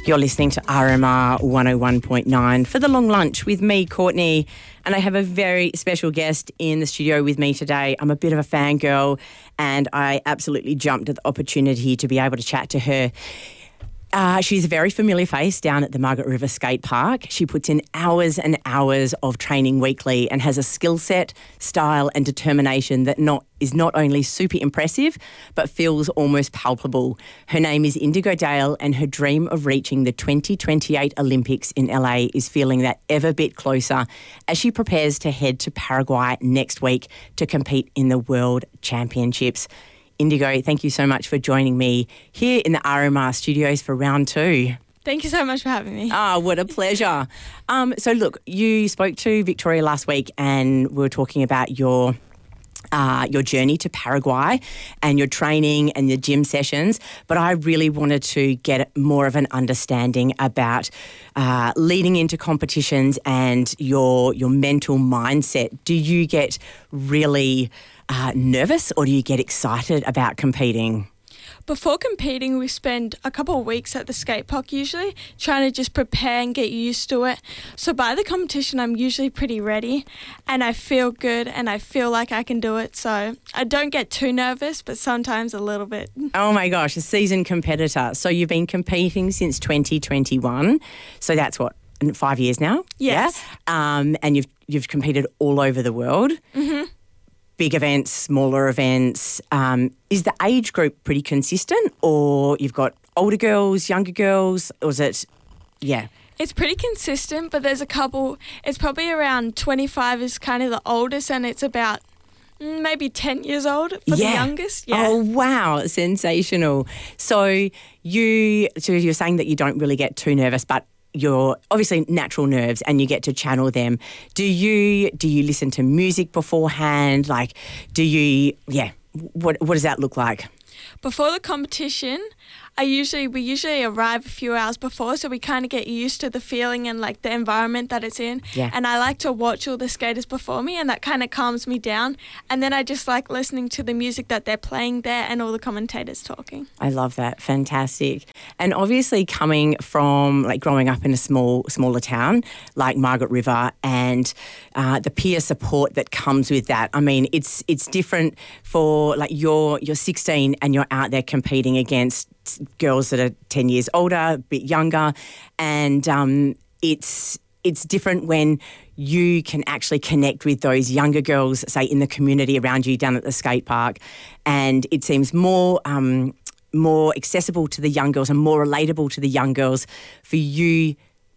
You're listening to RMR 101.9 for The Long Lunch with me, Courtney, and I have a very special guest in the studio with me today. I'm a bit of a fangirl and I absolutely jumped at the opportunity to be able to chat to her. She's a very familiar face down at the Margaret River Skate Park. She puts in hours and hours of training weekly and has a skill set, style and determination that is not only super impressive but feels almost palpable. Her name is Indigo Dale and her dream of reaching the 2028 Olympics in LA is feeling that ever bit closer as she prepares to head to Paraguay next week to compete in the World Championships. Indigo, thank you so much for joining me here in the RMR studios for round two. Thank you so much for having me. Ah, what a pleasure. So look, you spoke to Victoria last week and we were talking about your journey to Paraguay and your training and your gym sessions, but I really wanted to get more of an understanding about leading into competitions and your mental mindset. Do you get really nervous or do you get excited about competing? Before competing, we spend a couple of weeks at the skate park usually, trying to just prepare and get used to it. So by the competition, I'm usually pretty ready and I feel good and I feel like I can do it. So I don't get too nervous, but sometimes a little bit. Oh my gosh, a seasoned competitor. So you've been competing since 2021. So that's what, 5 years now? Yes. Yeah? And you've competed all over the world. Mm-hmm. Big events, smaller events. Is the age group pretty consistent or you've got older girls, younger girls, or is it, yeah? It's pretty consistent, but there's a couple, it's probably around 25 is kind of the oldest and it's about maybe 10 years old for the youngest. Yeah. Oh, wow. Sensational. So you're saying that you don't really get too nervous, but you're obviously natural nerves and you get to channel them. Do you listen to music beforehand? Like, what does that look like? Before the competition, we usually arrive a few hours before, so we kind of get used to the feeling and like the environment that it's in. Yeah. And I like to watch all the skaters before me, and that kind of calms me down. And then I just like listening to the music that they're playing there and all the commentators talking. I love that. Fantastic. And obviously coming from like growing up in a smaller town like Margaret River and the peer support that comes with that. I mean, it's different for like you're 16 and you're out there competing against girls that are 10 years older, a bit younger, and it's different when you can actually connect with those younger girls, say in the community around you down at the skate park, and it seems more accessible to the young girls and more relatable to the young girls for you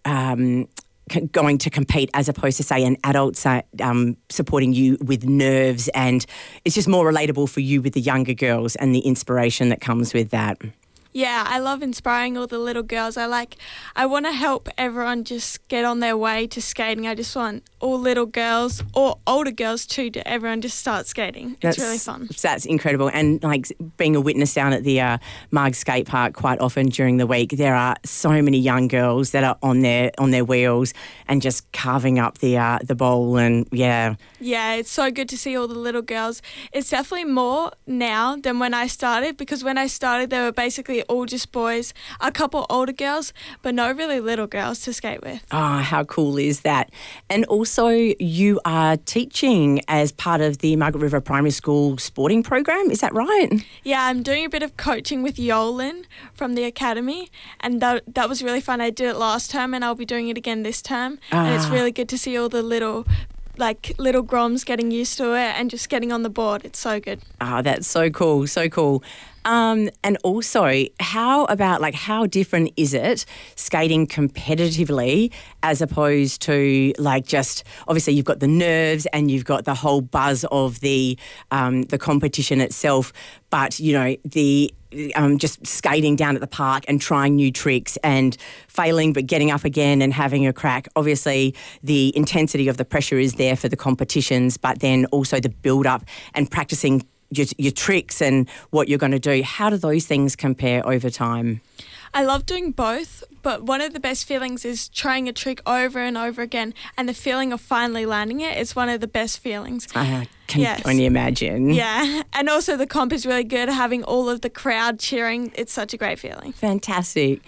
going to compete as opposed to, say, an adult supporting you with nerves, and it's just more relatable for you with the younger girls and the inspiration that comes with that. Yeah, I love inspiring all the little girls. I want to help everyone just get on their way to skating. I just want all little girls or older girls too to everyone just start skating. It's really fun. That's incredible. And like being a witness down at the Marg Skate Park quite often during the week, there are so many young girls that are on their wheels and just carving up the bowl and yeah. Yeah, it's so good to see all the little girls. It's definitely more now than when I started, because when I started there were basically all just boys, a couple older girls, but no really little girls to skate with. Oh, how cool is that? And also you are teaching as part of the Margaret River Primary School sporting program, is that right? Yeah, I'm doing a bit of coaching with Yolan from the academy, and that was really fun. I did it last term and I'll be doing it again this term, and it's really good to see all the little groms getting used to it and just getting on the board. It's so good. Oh, that's so cool, so cool. And also, how different is it skating competitively as opposed to like just, obviously you've got the nerves and you've got the whole buzz of the competition itself, but you know, the just skating down at the park and trying new tricks and failing but getting up again and having a crack. Obviously, the intensity of the pressure is there for the competitions, but then also the build-up and practicing your tricks and what you're going to do. How do those things compare over time? I love doing both, but one of the best feelings is trying a trick over and over again, and the feeling of finally landing it is one of the best feelings. I can only imagine. Yeah, and also the comp is really good, having all of the crowd cheering. It's such a great feeling. Fantastic.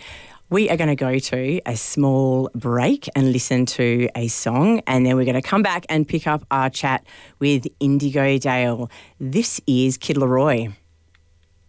We are going to go to a small break and listen to a song, and then we're going to come back and pick up our chat with Indigo Dale. This is Kid Laroi.